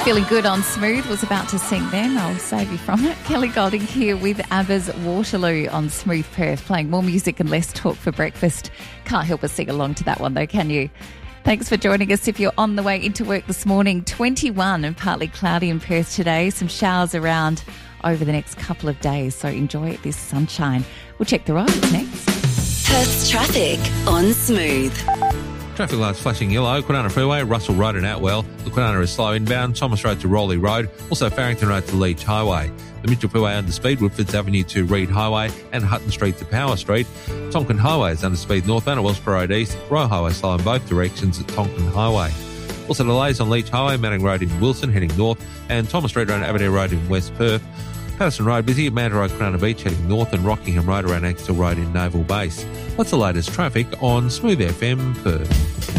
Feeling good on Smooth. Was about to sing then. I'll save you from it. Kelly Golding here with ABBA's Waterloo on Smooth Perth, playing more music and less talk for breakfast. Can't help but sing along to that one though, can you? Thanks for joining us. If you're on the way into work this morning, 21 and partly cloudy in Perth today. Some showers around over the next couple of days, so enjoy this sunshine. We'll check the roads next. Perth's traffic on Smooth. Traffic lights flashing yellow. Kwinana Freeway, Russell Road and Outwell. The Kwinana is slow inbound. Thomas Road to Rowley Road. Also Farrington Road to Leach Highway. The Mitchell Freeway under speed. Woodfords Avenue to Reed Highway and Hutton Street to Power Street. Tonkin Highway is under speed northbound at Wellsborough Road East. Royal Highway slow in both directions at Tonkin Highway. Also delays on Leach Highway, Manning Road in Wilson heading north and Thomas Street Road and Aberdeen Road in West Perth. Patterson Road busy, Manta Road, Kwinana Beach heading north and Rockingham Road around Axtell Road in Naval Base. What's the latest traffic on Smooth FM Perth?